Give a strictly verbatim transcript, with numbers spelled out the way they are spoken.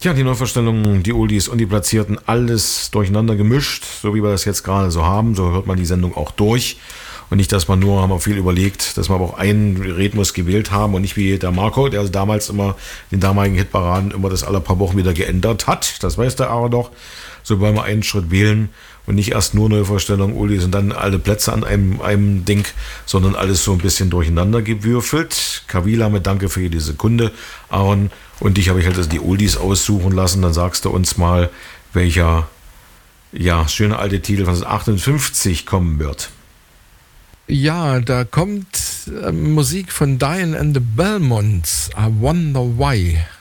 Ja, die Neuvorstellungen, die Oldies und die Platzierten, alles durcheinander gemischt, so wie wir das jetzt gerade so haben. So hört man die Sendung auch durch. Und nicht, dass man nur, haben wir viel überlegt, dass wir aber auch einen Rhythmus gewählt haben und nicht wie der Marco, der damals immer den damaligen Hitparaden immer das alle paar Wochen wieder geändert hat. Das weiß der aber doch. So wollen wir einen Schritt wählen und nicht erst nur Neuvorstellungen, Oldies und dann alle Plätze an einem, einem Ding, sondern alles so ein bisschen durcheinander gewürfelt. Kavila mit Danke für jede Sekunde, Aaron. Und dich habe ich halt also die Oldies aussuchen lassen. Dann sagst du uns mal, welcher ja, schöne alte Titel von achtundfünfzig kommen wird. Ja, da kommt äh, Musik von Diane and the Belmonts. I Wonder Why.